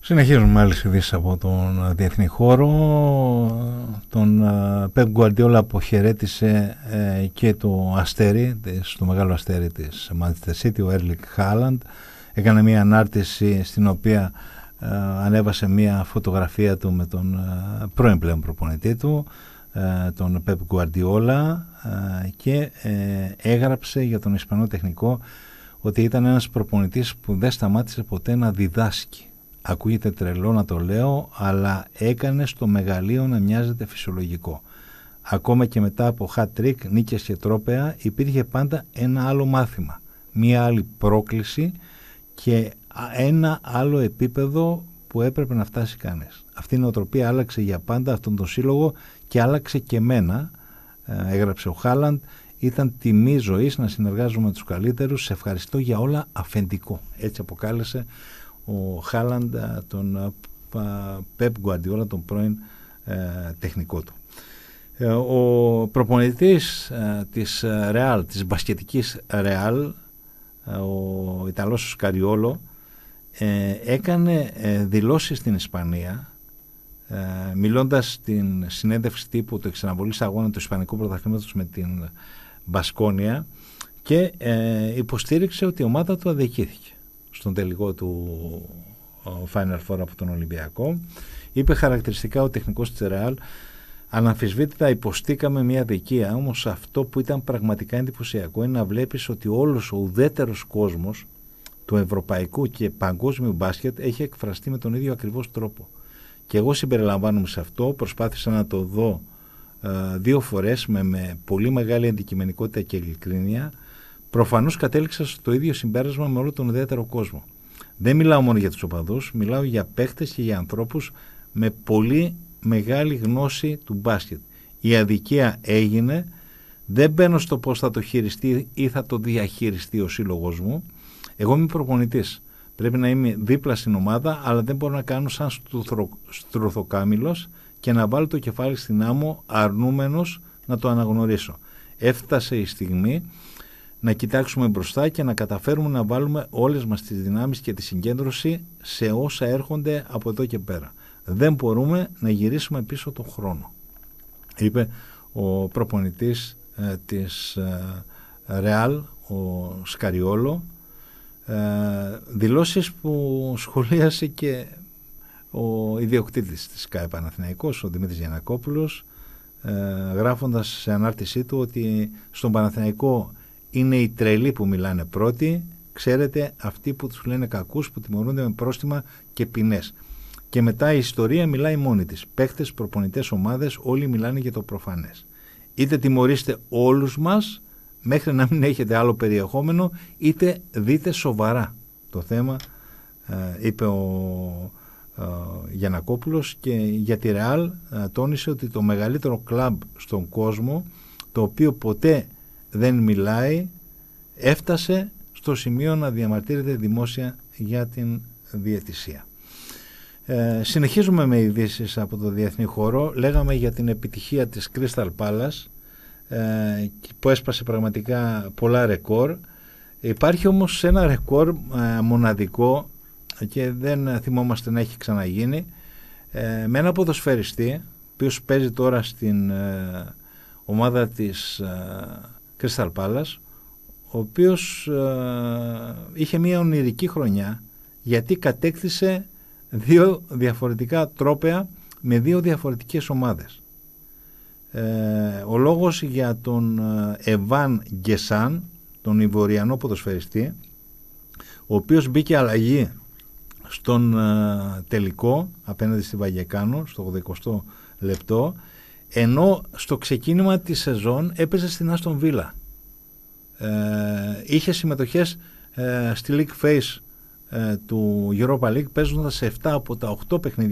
Συνεχίζουμε άλλες ειδήσεις από τον διεθνή χώρο. Τον Πεπ Γκουαρντιόλα αποχαιρέτησε και το αστέρι, το μεγάλο αστέρι της Manchester City, ο Έρλινγκ Χάλαντ. Έκανε μια ανάρτηση στην οποία ανέβασε μια φωτογραφία του με τον πρώην πλέον προπονητή του, τον Πεπ Γκουαρντιόλα, και έγραψε για τον Ισπανό τεχνικό ότι ήταν ένας προπονητής που δεν σταμάτησε ποτέ να διδάσκει. Ακούγεται τρελό να το λέω, αλλά έκανε στο μεγαλείο να μοιάζεται φυσιολογικό. Ακόμα και μετά από hat-trick, νίκες και τρόπαια, υπήρχε πάντα ένα άλλο μάθημα, μία άλλη πρόκληση και ένα άλλο επίπεδο που έπρεπε να φτάσει κανείς. Αυτή η νοοτροπία άλλαξε για πάντα αυτόν τον σύλλογο και άλλαξε και εμένα, έγραψε ο Χάλαντ. Ήταν τιμή ζωής να συνεργάζομαι με τους καλύτερους. Σε ευχαριστώ για όλα, αφεντικό. Έτσι αποκάλεσε ο Χάλαντ τον Πεπ Γκουαρντιόλα, τον πρώην τεχνικό του. Ο προπονητής της Ρεάλ, της μπασκετικής Ρεάλ, ο Ιταλός Σκαριόλο, έκανε δηλώσεις στην Ισπανία, μιλώντας στην συνέντευξη τύπου του εξαναβολής αγώνα του Ισπανικού Πρωταθλήματος με την Μπασκόνια, και υποστήριξε ότι η ομάδα του αδικήθηκε στον τελικό του Final Four από τον Ολυμπιακό. Είπε χαρακτηριστικά ο τεχνικός της Ρεάλ: αναμφισβήτητα υποστήκαμε μια αδικία, όμως αυτό που ήταν πραγματικά εντυπωσιακό είναι να βλέπεις ότι όλος ο ουδέτερος κόσμος του ευρωπαϊκού και παγκόσμιου μπάσκετ έχει εκφραστεί με τον ίδιο ακριβώς τρόπο. Και εγώ συμπεριλαμβάνομαι σε αυτό, προσπάθησα να το δω 2 φορές με πολύ μεγάλη αντικειμενικότητα και ειλικρίνεια. Προφανώς κατέληξα στο ίδιο συμπέρασμα με όλο τον ουδέτερο κόσμο. Δεν μιλάω μόνο για τους οπαδούς, μιλάω για παίχτες και για ανθρώπους με πολύ μεγάλη γνώση του μπάσκετ. Η αδικία έγινε, δεν μπαίνω στο πώς θα το χειριστεί ή θα το διαχειριστεί ο σύλλογος μου. Εγώ είμαι προπονητής. Πρέπει να είμαι δίπλα στην ομάδα, αλλά δεν μπορώ να κάνω σαν στρουθοκάμιλος και να βάλω το κεφάλι στην άμμο αρνούμενος να το αναγνωρίσω. Έφτασε η στιγμή να κοιτάξουμε μπροστά και να καταφέρουμε να βάλουμε όλες μας τις δυνάμεις και τη συγκέντρωση σε όσα έρχονται από εδώ και πέρα. Δεν μπορούμε να γυρίσουμε πίσω τον χρόνο, είπε ο προπονητής της Ρεάλ, ο Σκαριόλο. Δηλώσεις που σχολίασε και ο ιδιοκτήτης της ΚΑΕ Παναθηναϊκός, ο Δημήτρης Γιαννακόπουλος, γράφοντας σε ανάρτησή του ότι στον Παναθηναϊκό είναι οι τρελοί που μιλάνε πρώτοι, ξέρετε, αυτοί που τους λένε κακούς, που τιμωρούνται με πρόστιμα και ποινές. Και μετά η ιστορία μιλάει μόνη της. Παίχτες, προπονητές, ομάδες, όλοι μιλάνε για το προφανές. Είτε τιμωρήστε όλους μας μέχρι να μην έχετε άλλο περιεχόμενο, είτε δείτε σοβαρά το θέμα, είπε ο Γιαννακόπουλος. Και για τη Ρεάλ τόνισε ότι το μεγαλύτερο κλαμπ στον κόσμο, το οποίο ποτέ δεν μιλάει, έφτασε στο σημείο να διαμαρτύρεται δημόσια για την διαιτησία. Συνεχίζουμε με ειδήσεις από το διεθνή χώρο. Λέγαμε για την επιτυχία της Crystal Palace, που έσπασε πραγματικά πολλά ρεκόρ. Υπάρχει όμως ένα ρεκόρ μοναδικό και δεν θυμόμαστε να έχει ξαναγίνει, με ένα ποδοσφαιριστή ο οποίος παίζει τώρα στην ομάδα της Crystal Palace, ο οποίος είχε μια ονειρική χρονιά γιατί κατέκτησε 2 διαφορετικά τρόπαια με 2 διαφορετικές ομάδες. Ο λόγος για τον Εβάν Γκεσάν, τον Ιβοριανό ποδοσφαιριστή, ο οποίος μπήκε αλλαγή στον τελικό απέναντι στη Βαγεκάνο στο 80 λεπτό, ενώ στο ξεκίνημα της σεζόν έπαιζε στην Άστον Βίλα. Είχε συμμετοχές στη League Phase του Europa League, παίζοντας σε 7 από τα 8 παιχνίδια